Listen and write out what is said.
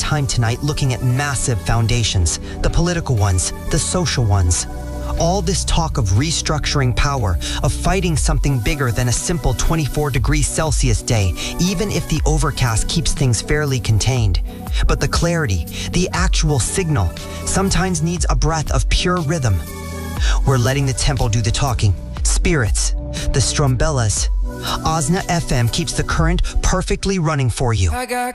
time tonight looking at massive foundations, the political ones, the social ones. All this talk of restructuring power, of fighting something bigger than a simple 24 degrees Celsius day, even if the overcast keeps things fairly contained. But the clarity, the actual signal, sometimes needs a breath of pure rhythm. We're letting the tempo do the talking. Spirits, the Strumbellas. Osna FM keeps the current perfectly running for you. I got